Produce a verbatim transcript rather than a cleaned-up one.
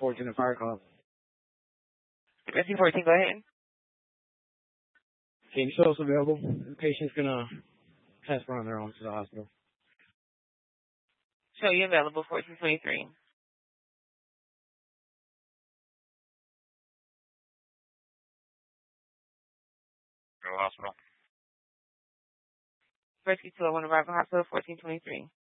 fourteen at Fire Club. Rescue fourteen, go ahead. Can you show us available? The patient's gonna transfer on their own to the hospital. Show you available, fourteen twenty-three. Go hospital. Rescue two oh one arrival hospital, fourteen twenty-three.